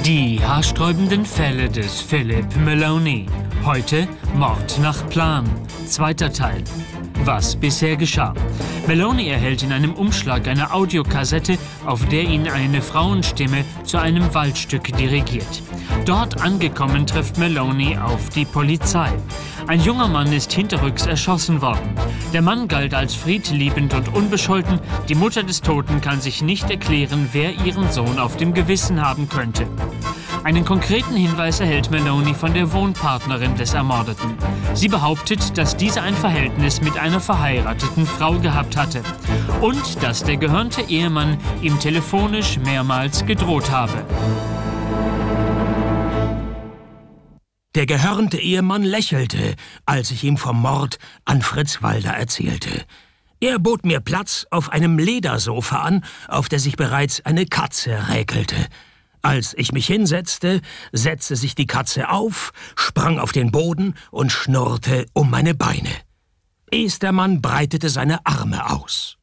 Die haarsträubenden Fälle des Philip Maloney. Heute Mord nach Plan. Zweiter Teil. Was bisher geschah. Maloney erhält in einem Umschlag eine Audiokassette, auf der ihn eine Frauenstimme zu einem Waldstück dirigiert. Dort angekommen trifft Maloney auf die Polizei. Ein junger Mann ist hinterrücks erschossen worden. Der Mann galt als friedliebend und unbescholten. Die Mutter des Toten kann sich nicht erklären, wer ihren Sohn auf dem Gewissen haben könnte. Einen konkreten Hinweis erhält Maloney von der Wohnpartnerin des Ermordeten. Sie behauptet, dass dieser ein Verhältnis mit einer verheirateten Frau gehabt hatte und dass der gehörnte Ehemann ihm telefonisch mehrmals gedroht habe. Der gehörnte Ehemann lächelte, als ich ihm vom Mord an Fritz Walder erzählte. Er bot mir Platz auf einem Ledersofa an, auf der sich bereits eine Katze räkelte. Als ich mich hinsetzte, setzte sich die Katze auf, sprang auf den Boden und schnurrte um meine Beine. Estermann breitete seine Arme aus.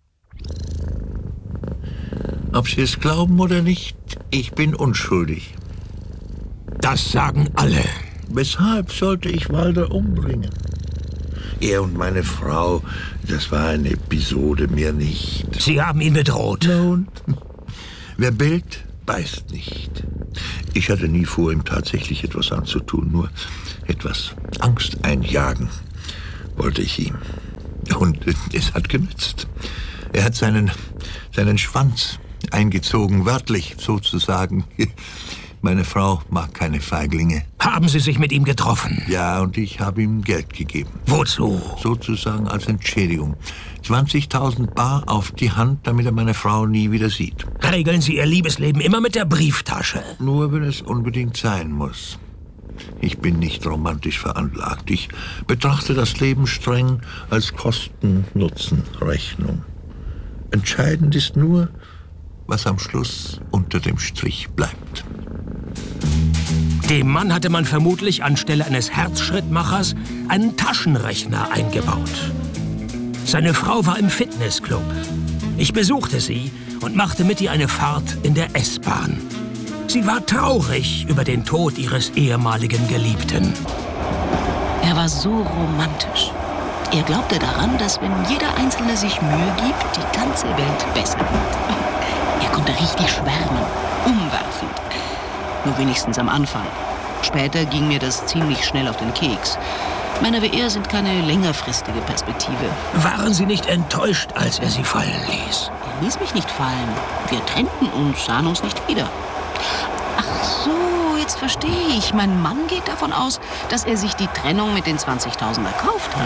Ob Sie es glauben oder nicht, ich bin unschuldig. Das sagen alle. Weshalb sollte ich Walder umbringen? Er und meine Frau, das war eine Episode, mehr nicht. Sie haben ihn bedroht. Nun, wer bellt, beißt nicht. Ich hatte nie vor, ihm tatsächlich etwas anzutun, nur etwas Angst einjagen wollte ich ihm. Und es hat genützt. Er hat seinen Schwanz eingezogen, wörtlich sozusagen. Meine Frau mag keine Feiglinge. Haben Sie sich mit ihm getroffen? Ja, und ich habe ihm Geld gegeben. Wozu? Sozusagen als Entschädigung. 20.000 Bar auf die Hand, damit er meine Frau nie wieder sieht. Regeln Sie Ihr Liebesleben immer mit der Brieftasche? Nur wenn es unbedingt sein muss. Ich bin nicht romantisch veranlagt. Ich betrachte das Leben streng als Kosten-Nutzen-Rechnung. Entscheidend ist nur, was am Schluss unter dem Strich bleibt. Dem Mann hatte man vermutlich anstelle eines Herzschrittmachers einen Taschenrechner eingebaut. Seine Frau war im Fitnessclub. Ich besuchte sie und machte mit ihr eine Fahrt in der S-Bahn. Sie war traurig über den Tod ihres ehemaligen Geliebten. Er war so romantisch. Er glaubte daran, dass wenn jeder Einzelne sich Mühe gibt, die ganze Welt besser wird. Er konnte richtig schwärmen, umwerfend. Nur wenigstens am Anfang. Später ging mir das ziemlich schnell auf den Keks. Männer wie er sind keine längerfristige Perspektive. Waren Sie nicht enttäuscht, als er Sie fallen ließ? Er ließ mich nicht fallen. Wir trennten uns, sahen uns nicht wieder. Ach so, jetzt verstehe ich. Mein Mann geht davon aus, dass er sich die Trennung mit den 20.000 erkauft hat.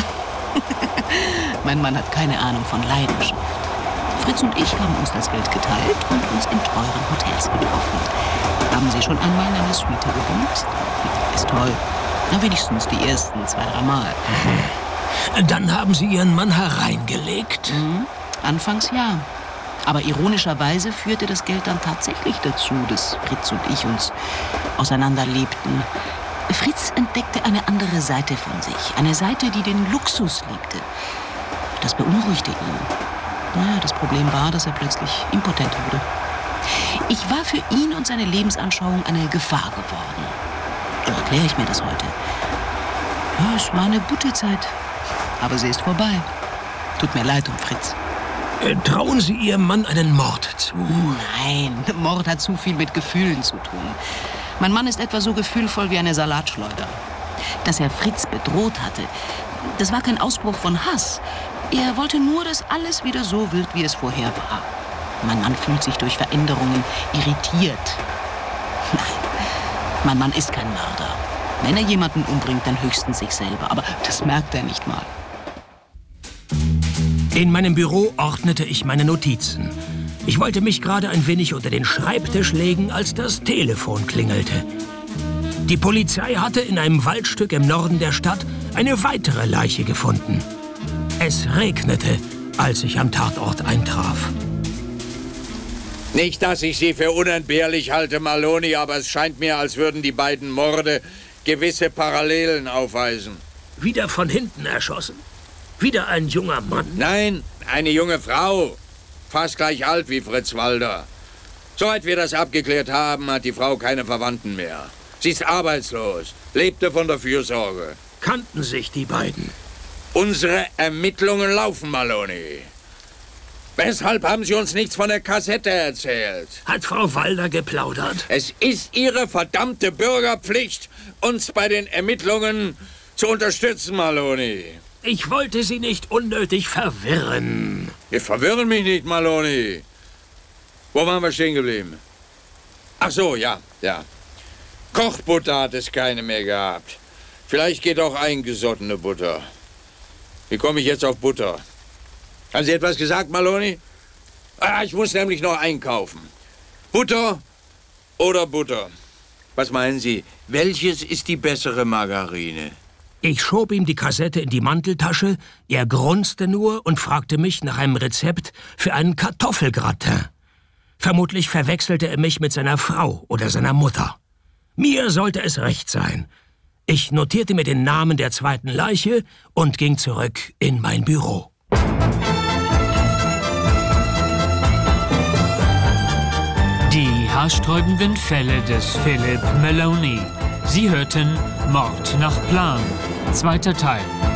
Mein Mann hat keine Ahnung von Leidenschaft. Fritz und ich haben uns das Geld geteilt und uns in teuren Hotels getroffen. Haben Sie schon einmal in einer Suite gewohnt? Ist toll. Na, wenigstens die ersten 2-3 Mal. Dann haben Sie Ihren Mann hereingelegt? Anfangs ja. Aber ironischerweise führte das Geld dann tatsächlich dazu, dass Fritz und ich uns auseinanderlebten. Fritz entdeckte eine andere Seite von sich. Eine Seite, die den Luxus liebte. Das beunruhigte ihn. Naja, das Problem war, dass er plötzlich impotent wurde. Ich war für ihn und seine Lebensanschauung eine Gefahr geworden. So erkläre ich mir das heute. Ja, es war eine gute Zeit. Aber sie ist vorbei. Tut mir leid um Fritz. Trauen Sie Ihrem Mann einen Mord zu? Nein, Mord hat zu viel mit Gefühlen zu tun. Mein Mann ist etwa so gefühlvoll wie eine Salatschleuder. Dass er Fritz bedroht hatte, das war kein Ausbruch von Hass. Er wollte nur, dass alles wieder so wird, wie es vorher war. Mein Mann fühlt sich durch Veränderungen irritiert. Nein, mein Mann ist kein Mörder. Wenn er jemanden umbringt, dann höchstens sich selber. Aber das merkt er nicht mal. In meinem Büro ordnete ich meine Notizen. Ich wollte mich gerade ein wenig unter den Schreibtisch legen, als das Telefon klingelte. Die Polizei hatte in einem Waldstück im Norden der Stadt eine weitere Leiche gefunden. Es regnete, als ich am Tatort eintraf. Nicht, dass ich Sie für unentbehrlich halte, Maloney, aber es scheint mir, als würden die beiden Morde gewisse Parallelen aufweisen. Wieder von hinten erschossen? Wieder ein junger Mann? Nein, eine junge Frau. Fast gleich alt wie Fritz Walder. Soweit wir das abgeklärt haben, hat die Frau keine Verwandten mehr. Sie ist arbeitslos, lebte von der Fürsorge. Kannten sich die beiden? Unsere Ermittlungen laufen, Maloney. Weshalb haben Sie uns nichts von der Kassette erzählt? Hat Frau Walder geplaudert? Es ist Ihre verdammte Bürgerpflicht, uns bei den Ermittlungen zu unterstützen, Maloney. Ich wollte Sie nicht unnötig verwirren. Wir verwirren mich nicht, Maloney. Wo waren wir stehen geblieben? Ach so, ja. Kochbutter hat es keine mehr gehabt. Vielleicht geht auch eingesottene Butter. Wie komme ich jetzt auf Butter? Haben Sie etwas gesagt, Maloney? Ich muss nämlich noch einkaufen. Butter oder Butter? Was meinen Sie? Welches ist die bessere Margarine? Ich schob ihm die Kassette in die Manteltasche, er grunzte nur und fragte mich nach einem Rezept für einen Kartoffelgratin. Vermutlich verwechselte er mich mit seiner Frau oder seiner Mutter. Mir sollte es recht sein. Ich notierte mir den Namen der zweiten Leiche und ging zurück in mein Büro. Die haarsträubenden Fälle des Philip Maloney. Sie hörten Mord nach Plan, 2. Teil.